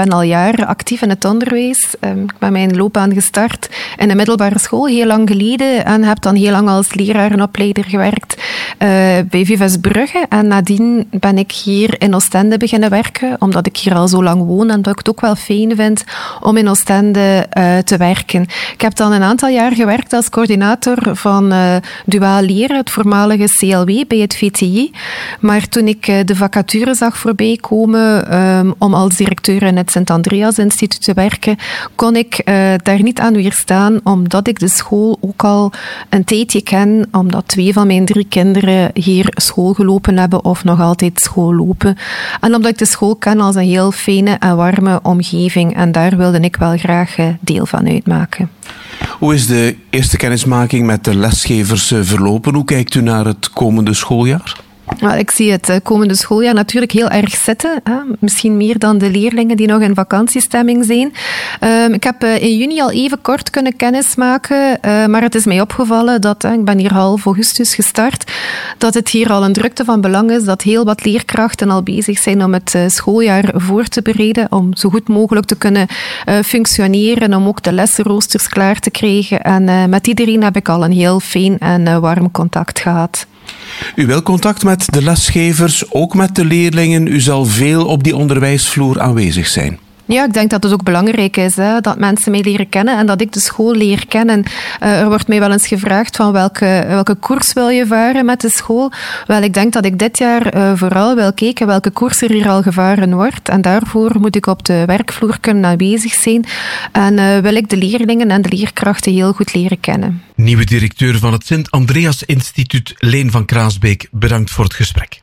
ben al jaren actief in het onderwijs. Ik ben mijn loopbaan gestart in een middelbare school, heel lang geleden. En heb dan heel lang als leraar en opleider gewerkt bij VVS Brugge. En nadien ben ik hier in Oostende beginnen werken, omdat ik hier al zo lang woon en dat ik het ook wel fijn vind om in Oostende te werken. Ik heb dan een aantal jaar gewerkt als coördinator van duaal leren, het voormalige CLW bij het VTI. Maar toen ik de vacature zag voorbij komen om als directeur in het Sint-Andreas Instituut te werken, kon ik daar niet aan weerstaan, omdat ik de school ook al een tijdje ken, omdat 2 van mijn 3 kinderen hier school gelopen hebben of nog altijd school lopen. En omdat ik de school ken als een heel fijne en warme omgeving. En daar wilde ik wel graag deel van uitmaken. Hoe is de eerste kennismaking met de lesgevers verlopen? Hoe kijkt u naar het komende schooljaar? Wel, ik zie het komende schooljaar natuurlijk heel erg zitten. Hè? Misschien meer dan de leerlingen die nog in vakantiestemming zijn. Ik heb in juni al even kort kunnen kennismaken, maar het is mij opgevallen dat, ik ben hier half augustus gestart, dat het hier al een drukte van belang is, dat heel wat leerkrachten al bezig zijn om het schooljaar voor te bereiden, om zo goed mogelijk te kunnen functioneren, om ook de lessenroosters klaar te krijgen. En met iedereen heb ik al een heel fijn en warm contact gehad. U wil contact met de lesgevers, ook met de leerlingen. U zal veel op die onderwijsvloer aanwezig zijn. Ja, ik denk dat het ook belangrijk is, dat mensen mij leren kennen en dat ik de school leer kennen. Er wordt mij wel eens gevraagd van welke koers wil je varen met de school. Wel, ik denk dat ik dit jaar vooral wil kijken welke koers er hier al gevaren wordt. En daarvoor moet ik op de werkvloer kunnen aanwezig zijn. En wil ik de leerlingen en de leerkrachten heel goed leren kennen. Nieuwe directeur van het Sint-Andreas Instituut, Leen van Kraasbeek, bedankt voor het gesprek.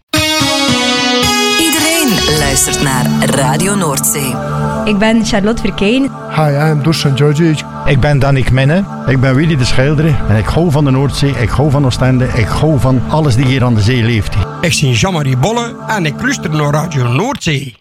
Luistert naar Radio Noordzee. Ik ben Charlotte Verkeyen. Hi, I'm Dusan Georgi. Ik ben Danik Menne. Ik ben Willy de Schilder. En ik hou van de Noordzee, ik hou van Oostende, ik hou van alles die hier aan de zee leeft. Ik ben Jean-Marie Bolle en ik luister naar Radio Noordzee.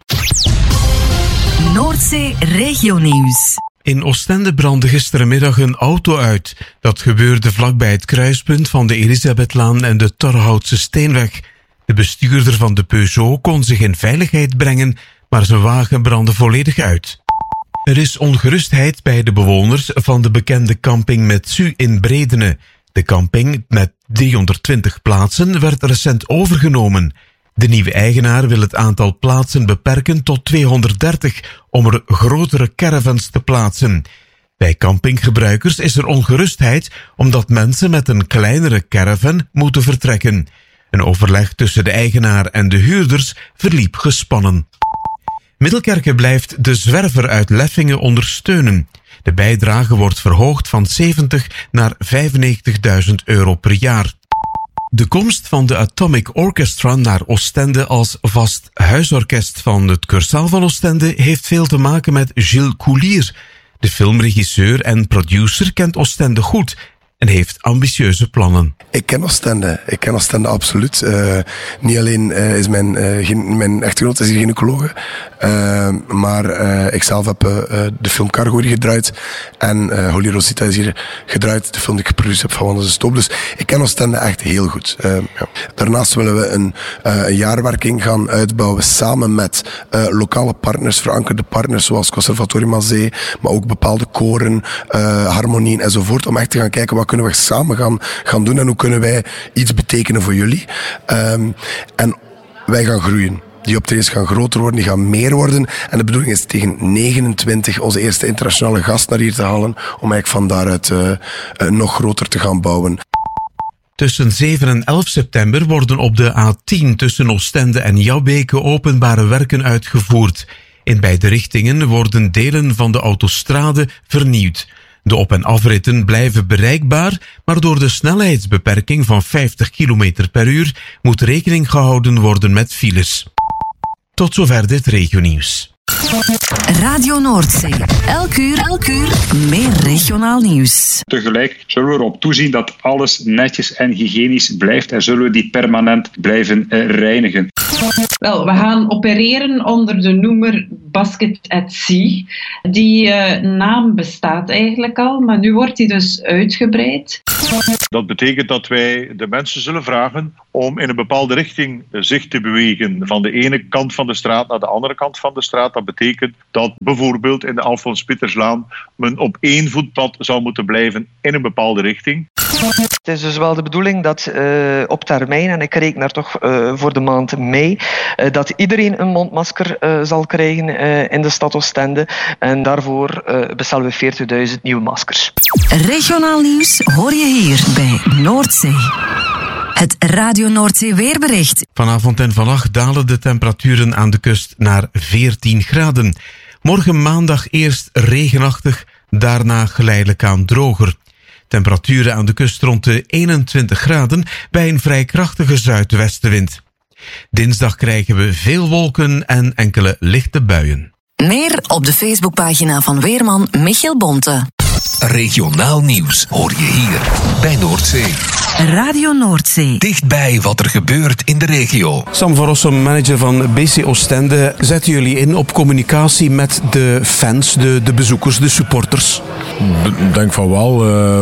Noordzee Regionieuws. In Oostende brandde gisterenmiddag een auto uit. Dat gebeurde vlakbij het kruispunt van de Elisabethlaan en de Torhoutse Steenweg. De bestuurder van de Peugeot kon zich in veiligheid brengen, maar zijn wagen brandde volledig uit. Er is ongerustheid bij de bewoners van de bekende camping Metsu in Bredene. De camping met 320 plaatsen werd recent overgenomen. De nieuwe eigenaar wil het aantal plaatsen beperken tot 230 om er grotere caravans te plaatsen. Bij campinggebruikers is er ongerustheid omdat mensen met een kleinere caravan moeten vertrekken. Een overleg tussen de eigenaar en de huurders verliep gespannen. Middelkerke blijft de zwerver uit Leffingen ondersteunen. De bijdrage wordt verhoogd van 70 naar 95.000 euro per jaar. De komst van de Atomic Orchestra naar Oostende als vast huisorkest van het Cursaal van Oostende heeft veel te maken met Gilles Coulier. De filmregisseur en producer kent Oostende goed en heeft ambitieuze plannen. Ik ken Oostende absoluut. Niet alleen is mijn echtgenoot is hier gynaecoloog, maar ik zelf heb de film Cargo hier gedraaid en Holy Rosita is hier gedraaid, de film die ik geproduceerd heb van Wanda de Stoop. Dus ik ken Oostende echt heel goed. Ja. Daarnaast willen we een jaarwerking gaan uitbouwen samen met lokale partners, verankerde partners zoals Conservatorium aan Zee, maar ook bepaalde koren, harmonieën enzovoort, om echt te gaan kijken wat kunnen we samen gaan doen en hoe kunnen wij iets betekenen voor jullie. En wij gaan groeien. Die optredens gaan groter worden, die gaan meer worden. En de bedoeling is tegen 29 onze eerste internationale gast naar hier te halen, om eigenlijk van daaruit nog groter te gaan bouwen. Tussen 7 en 11 september worden op de A10 tussen Oostende en Jabbeke openbare werken uitgevoerd. In beide richtingen worden delen van de autostrade vernieuwd. De op- en afritten blijven bereikbaar, maar door de snelheidsbeperking van 50 km per uur moet rekening gehouden worden met files. Tot zover dit regionieuws. Radio Noordzee. Elk uur meer regionaal nieuws. Tegelijk zullen we erop toezien dat alles netjes en hygiënisch blijft en zullen we die permanent blijven reinigen. Wel, we gaan opereren onder de noemer Basket at Sea. Die naam bestaat eigenlijk al, maar nu wordt die dus uitgebreid. Dat betekent dat wij de mensen zullen vragen om in een bepaalde richting zich te bewegen. Van de ene kant van de straat naar de andere kant van de straat. Dat betekent dat bijvoorbeeld in de Alfons Pieterslaan men op 1 voetpad zou moeten blijven in een bepaalde richting. Het is dus wel de bedoeling dat op termijn, en ik reken daar toch voor de maand mei, dat iedereen een mondmasker zal krijgen in de stad Oostende. En daarvoor bestellen we 40.000 nieuwe maskers. Regionaal nieuws hoor je hier bij Noordzee. Het Radio Noordzee weerbericht. Vanavond en vannacht dalen de temperaturen aan de kust naar 14 graden. Morgen maandag eerst regenachtig, daarna geleidelijk aan droger. Temperaturen aan de kust rond de 21 graden bij een vrij krachtige zuidwestenwind. Dinsdag krijgen we veel wolken en enkele lichte buien. Meer op de Facebookpagina van weerman Michiel Bonte. Regionaal nieuws hoor je hier bij Noordzee. Radio Noordzee. Dichtbij wat er gebeurt in de regio. Sam van Rossum, manager van BC Oostende. Zetten jullie in op communicatie met de fans, de bezoekers, de supporters? Ik denk van wel.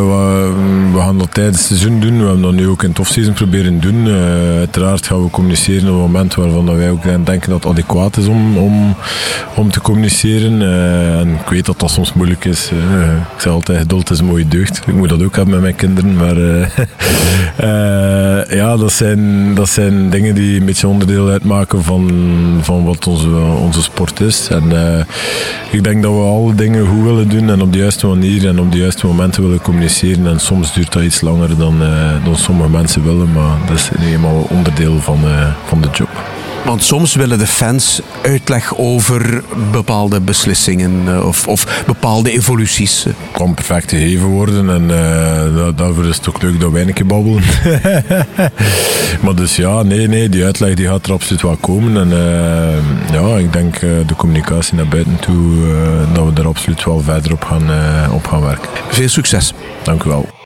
We gaan dat tijdens het seizoen doen. We hebben dat nu ook in het offseason proberen doen. Uiteraard gaan we communiceren op het moment waarvan wij ook denken dat het adequaat is om te communiceren. En ik weet dat dat soms moeilijk is. Ik zeg altijd, geduld is een mooie deugd. Ik moet dat ook hebben met mijn kinderen. Maar ja, dat zijn dingen die een beetje onderdeel uitmaken van wat onze sport is. En ik denk dat we alle dingen goed willen doen en op de juiste manier en op de juiste momenten willen communiceren. En soms duurt dat iets langer dan sommige mensen willen, maar dat is eenmaal onderdeel van de job. Want soms willen de fans uitleg over bepaalde beslissingen of bepaalde evoluties. Het kan perfect gegeven worden en daarvoor is het ook leuk dat wij een keer babbelen. Maar dus ja, nee, die uitleg die gaat er absoluut wel komen. En ja, ik denk de communicatie naar buiten toe, dat we er absoluut wel verder op gaan werken. Veel succes. Dank u wel.